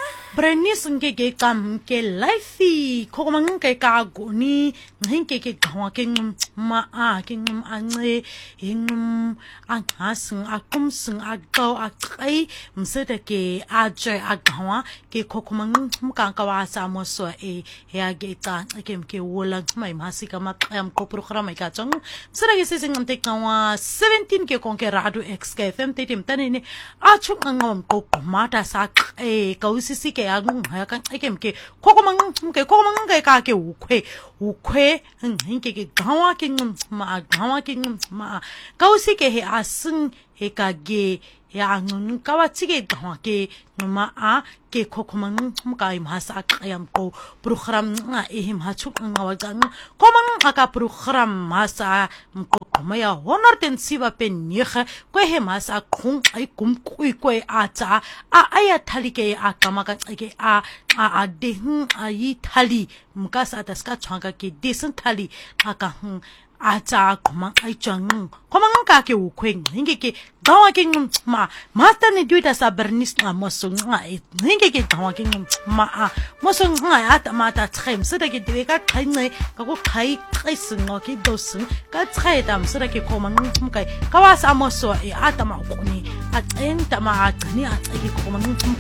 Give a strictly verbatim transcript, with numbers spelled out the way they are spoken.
Brenis ngeke kam ke life ko mangke ka goni ngeke ke gawa ke ma a ke ngum ance ingum anghas akumsung agaw akai msede ke aje agawa ke kokomang muka kawa sa mo so e ya ge ta ke ke wola mai masika makam ko program ka chang msede ke sing ngam te kawa seventeen ke konke radu x ke fm te tim tanini a chung ngam ko mata sa e ka usisi ke agung 약간 이게 이렇게 코고망 이렇게 코고망 게 가게 우쾌 우쾌 이게 강화긴 마 강화긴 마 가우시게 해 아승 해가게 양은 까와치게 강화게 마아 게 코고망 무가이 마사 까얌고 프로그램 에힘 하축 나와장 코망 아까 프로그램 마사 뭐야 호너된 시바펜 니ха quehe masa kung ay kumkui kwe acha a aya thali ke a kamaga ke a a a dehun ayi thali mukas atas ka changa ke desen thali aka hun acha komang ay chang komang ka ke ukweng hinge ke dawa ke ma master ni duita sa bernis na mosung ngai hinge ke dawa ke ma a mosung ngai at mata threm sida ke de ka khai ngai ka ko khai khai sung ke dosung ka chai dam sida ke komang kai kawas amoso e atama ko ni at en tama at ni at ke komang